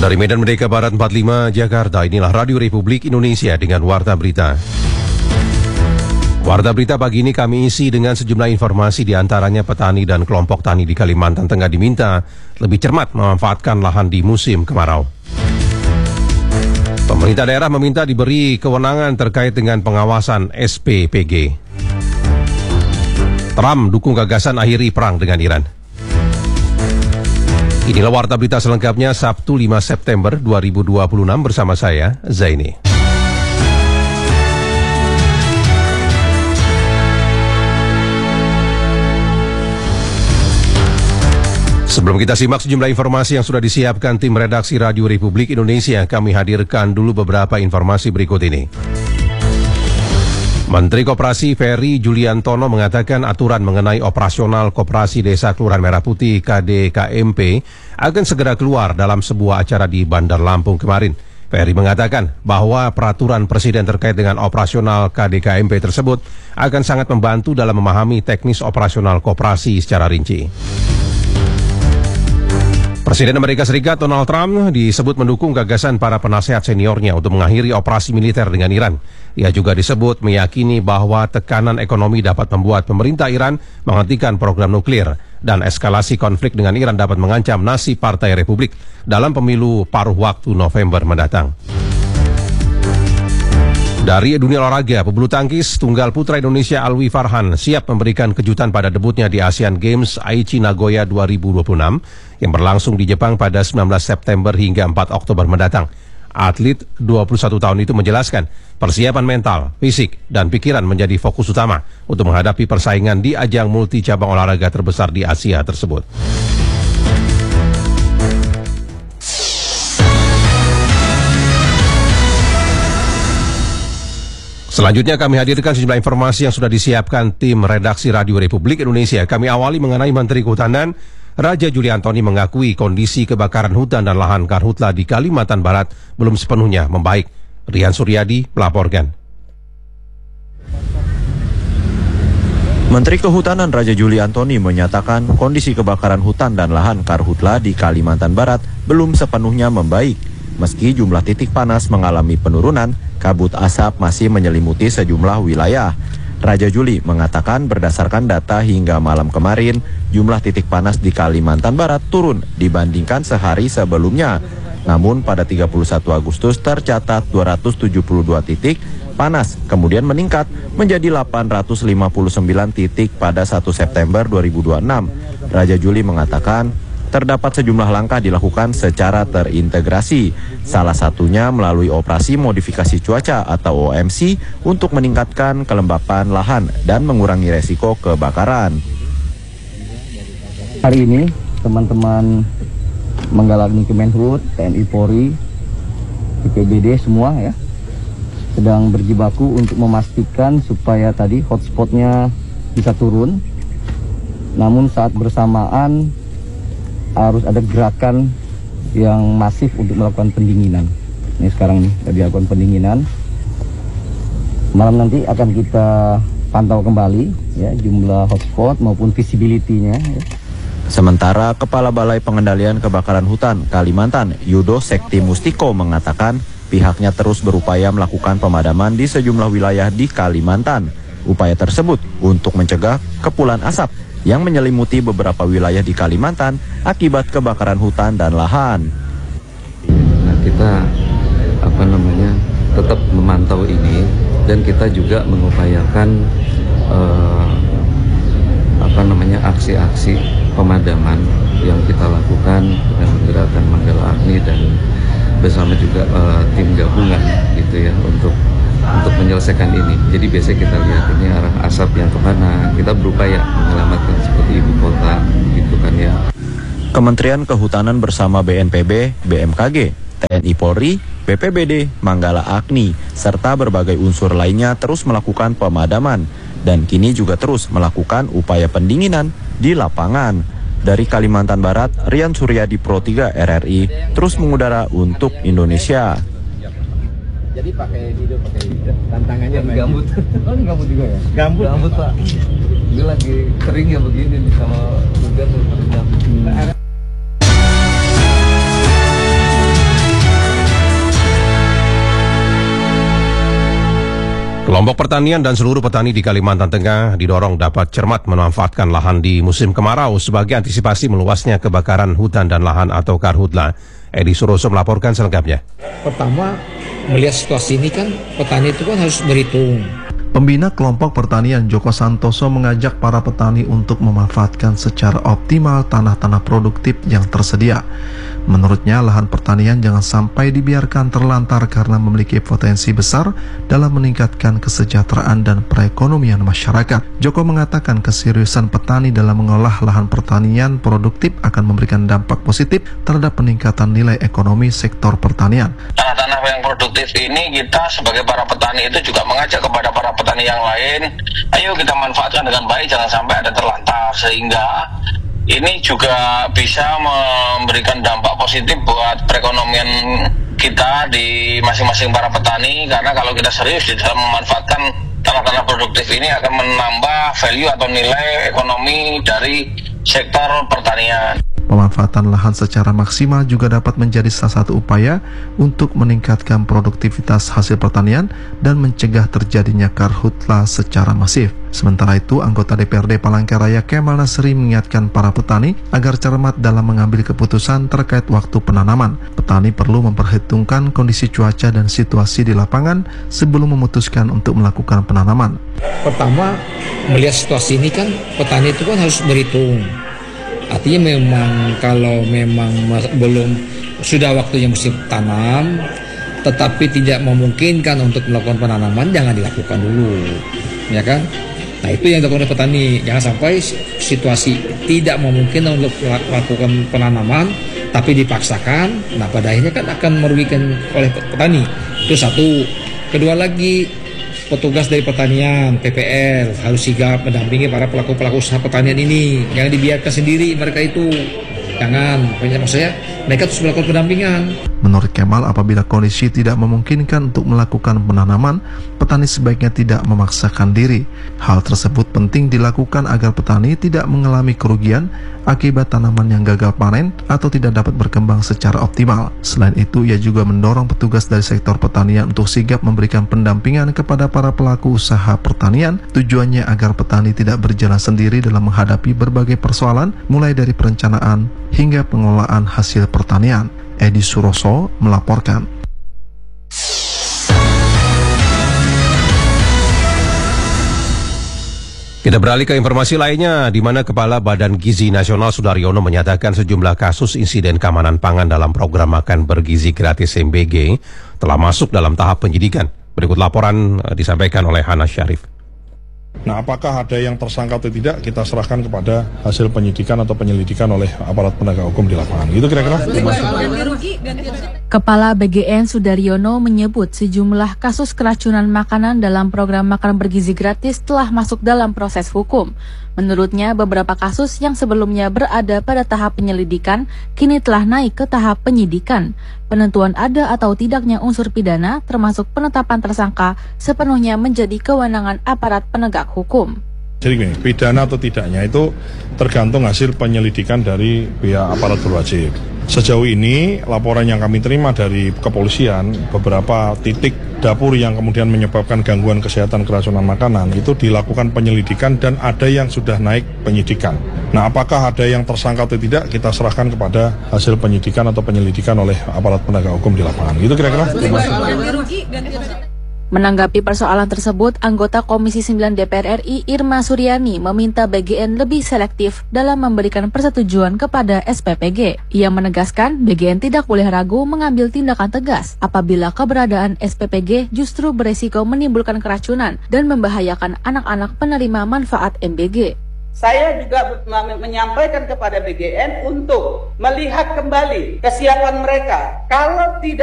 Dari Medan Merdeka Barat 45 Jakarta, inilah Radio Republik Indonesia dengan Warta Berita. Warta Berita pagi ini kami isi dengan sejumlah informasi, diantaranya petani dan kelompok tani di Kalimantan Tengah diminta lebih cermat memanfaatkan lahan di musim kemarau. Pemerintah daerah meminta diberi kewenangan terkait dengan pengawasan SPPG. Trump dukung gagasan akhiri perang dengan Iran. Inilah Warta Berita selengkapnya Sabtu 5 September 2026 bersama saya, Zaini. Sebelum kita simak sejumlah informasi yang sudah disiapkan tim redaksi Radio Republik Indonesia, kami hadirkan dulu beberapa informasi berikut ini. Menteri Koperasi Ferry Juliantono mengatakan aturan mengenai operasional Koperasi Desa Kelurahan Merah Putih KDKMP akan segera keluar dalam sebuah acara di Bandar Lampung kemarin. Ferry mengatakan bahwa peraturan Presiden terkait dengan operasional KDKMP tersebut akan sangat membantu dalam memahami teknis operasional koperasi secara rinci. Presiden Amerika Serikat Donald Trump disebut mendukung gagasan para penasehat seniornya untuk mengakhiri operasi militer dengan Iran. Ia juga disebut meyakini bahwa tekanan ekonomi dapat membuat pemerintah Iran menghentikan program nuklir dan eskalasi konflik dengan Iran dapat mengancam nasib Partai Republik dalam pemilu paruh waktu November mendatang. Dari dunia olahraga, pebulu tangkis tunggal putra Indonesia Alwi Farhan siap memberikan kejutan pada debutnya di Asian Games Aichi Nagoya 2026 yang berlangsung di Jepang pada 19 September hingga 4 Oktober mendatang. Atlet 21 tahun itu menjelaskan persiapan mental, fisik, dan pikiran menjadi fokus utama untuk menghadapi persaingan di ajang multi cabang olahraga terbesar di Asia tersebut. Selanjutnya kami hadirkan sejumlah informasi yang sudah disiapkan tim redaksi Radio Republik Indonesia. Kami awali mengenai Menteri Kehutanan Raja Juliantoni mengakui kondisi kebakaran hutan dan lahan karhutla di Kalimantan Barat belum sepenuhnya membaik. Rian Suryadi melaporkan. Menteri Kehutanan Raja Juliantoni menyatakan kondisi kebakaran hutan dan lahan karhutla di Kalimantan Barat belum sepenuhnya membaik. Meski jumlah titik panas mengalami penurunan, kabut asap masih menyelimuti sejumlah wilayah. Raja Juli mengatakan berdasarkan data hingga malam kemarin, jumlah titik panas di Kalimantan Barat turun dibandingkan sehari sebelumnya. Namun pada 31 Agustus tercatat 272 titik panas, kemudian meningkat menjadi 859 titik pada 1 September 2026. Raja Juli mengatakan terdapat sejumlah langkah dilakukan secara terintegrasi. Salah satunya melalui operasi modifikasi cuaca atau OMC untuk meningkatkan kelembapan lahan dan mengurangi resiko kebakaran. Hari ini teman-teman menggalangi Kemenhub, TNI Polri, BPBD semua ya sedang berjibaku untuk memastikan supaya tadi hotspotnya bisa turun. Namun saat bersamaan harus ada gerakan yang masif untuk melakukan pendinginan. Ini sekarang nih dilakukan pendinginan. Malam nanti akan kita pantau kembali ya jumlah hotspot maupun visibility-nya ya. Sementara Kepala Balai Pengendalian Kebakaran Hutan Kalimantan, Yudo Sekti Mustiko mengatakan pihaknya terus berupaya melakukan pemadaman di sejumlah wilayah di Kalimantan. Upaya tersebut untuk mencegah kepulan asap yang menyelimuti beberapa wilayah di Kalimantan akibat kebakaran hutan dan lahan. Nah, kita tetap memantau ini dan kita juga mengupayakan aksi-aksi pemadaman yang kita lakukan dengan gerakan Manggala Agni dan bersama juga tim gabungan gitu ya untuk menyelesaikan ini. Jadi biasanya kita lihat ini arah asap yang kemana, kita berupaya menyelamatkan seperti ibu kota gitu kan ya. Kementerian Kehutanan bersama BNPB, BMKG, TNI Polri, BPBD, Manggala Agni, serta berbagai unsur lainnya terus melakukan pemadaman dan kini juga terus melakukan upaya pendinginan di lapangan. Dari Kalimantan Barat, Rian Suryadi Pro 3 RRI terus mengudara untuk Indonesia. Jadi pakai tantangannya gambut. Oh, ini gambut juga ya? Gambut Pak. Ini lagi kering ya begini nih, kalau hujan terendam. Kelompok pertanian dan seluruh petani di Kalimantan Tengah didorong dapat cermat memanfaatkan lahan di musim kemarau sebagai antisipasi meluasnya kebakaran hutan dan lahan atau karhutla. Edi Suroso melaporkan selengkapnya. Pertama, melihat situasi ini kan petani itu kan harus berhitung. Pembina kelompok pertanian Joko Santoso mengajak para petani untuk memanfaatkan secara optimal tanah-tanah produktif yang tersedia. Menurutnya, lahan pertanian jangan sampai dibiarkan terlantar karena memiliki potensi besar dalam meningkatkan kesejahteraan dan perekonomian masyarakat. Joko mengatakan keseriusan petani dalam mengolah lahan pertanian produktif akan memberikan dampak positif terhadap peningkatan nilai ekonomi sektor pertanian. Tanah-tanah yang produktif ini kita sebagai para petani itu juga mengajak kepada para petani yang lain, ayo kita manfaatkan dengan baik, jangan sampai ada terlantar, sehingga ini juga bisa memberikan dampak positif buat perekonomian kita di masing-masing para petani, karena kalau kita serius di dalam memanfaatkan tanah-tanah produktif ini akan menambah value atau nilai ekonomi dari sektor pertanian. Pemanfaatan lahan secara maksimal juga dapat menjadi salah satu upaya untuk meningkatkan produktivitas hasil pertanian dan mencegah terjadinya karhutla secara masif. Sementara itu, anggota DPRD Palangkaraya Kemal Nasri mengingatkan para petani agar cermat dalam mengambil keputusan terkait waktu penanaman. Petani perlu memperhitungkan kondisi cuaca dan situasi di lapangan sebelum memutuskan untuk melakukan penanaman. Pertama, melihat situasi ini kan petani itu kan harus berhitung. Artinya memang kalau memang belum sudah waktunya musim tanam, tetapi tidak memungkinkan untuk melakukan penanaman, jangan dilakukan dulu, ya kan? Nah, itu yang dilakukan oleh petani. Jangan sampai situasi tidak memungkinkan untuk melakukan penanaman, tapi dipaksakan. Nah, pada akhirnya kan akan merugikan oleh petani. Itu satu. Kedua lagi, petugas dari pertanian, PPL, harus sigap mendampingi para pelaku-pelaku usaha pertanian ini. Jangan dibiarkan sendiri mereka itu. Jangan, maksudnya mereka harus melakukan pendampingan. Menurut Kemal, apabila kondisi tidak memungkinkan untuk melakukan penanaman, petani sebaiknya tidak memaksakan diri. Hal tersebut penting dilakukan agar petani tidak mengalami kerugian akibat tanaman yang gagal panen atau tidak dapat berkembang secara optimal. Selain itu, ia juga mendorong petugas dari sektor pertanian untuk sigap memberikan pendampingan kepada para pelaku usaha pertanian, tujuannya agar petani tidak berjalan sendiri dalam menghadapi berbagai persoalan, mulai dari perencanaan hingga pengolahan hasil pertanian. Edi Suroso melaporkan. Kita beralih ke informasi lainnya, di mana Kepala Badan Gizi Nasional Sudaryono menyatakan sejumlah kasus insiden keamanan pangan dalam program makan bergizi gratis MBG telah masuk dalam tahap penyidikan. Berikut laporan disampaikan oleh Hana Syarif. Nah, apakah ada yang tersangka atau tidak, kita serahkan kepada hasil penyidikan atau penyelidikan oleh aparat penegak hukum di lapangan. Itu kira-kira. Kepala BGN Sudaryono menyebut sejumlah kasus keracunan makanan dalam program makan bergizi gratis telah masuk dalam proses hukum. Menurutnya, beberapa kasus yang sebelumnya berada pada tahap penyelidikan kini telah naik ke tahap penyidikan. Penentuan ada atau tidaknya unsur pidana, termasuk penetapan tersangka, sepenuhnya menjadi kewenangan aparat penegak hukum. Jadi gini, pidana atau tidaknya itu tergantung hasil penyelidikan dari pihak aparat berwajib. Sejauh ini, laporan yang kami terima dari kepolisian, beberapa titik dapur yang kemudian menyebabkan gangguan kesehatan keracunan makanan, itu dilakukan penyelidikan dan ada yang sudah naik penyidikan. Nah, apakah ada yang tersangka atau tidak, kita serahkan kepada hasil penyidikan atau penyelidikan oleh aparat penegak hukum di lapangan. Itu kira-kira. Menanggapi persoalan tersebut, anggota Komisi 9 DPR RI Irma Suryani meminta BGN lebih selektif dalam memberikan persetujuan kepada SPPG. Ia menegaskan BGN tidak boleh ragu mengambil tindakan tegas apabila keberadaan SPPG justru beresiko menimbulkan keracunan dan membahayakan anak-anak penerima manfaat MBG. Saya juga menyampaikan kepada BGN untuk melihat kembali kesiapan mereka. Kalau tidak